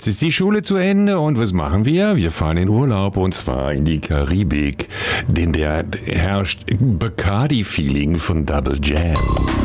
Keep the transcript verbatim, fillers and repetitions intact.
Jetzt ist die Schule zu Ende und was machen wir? Wir fahren in Urlaub und zwar in die Karibik, denn der herrscht Bacardi-Feeling von Double Jam.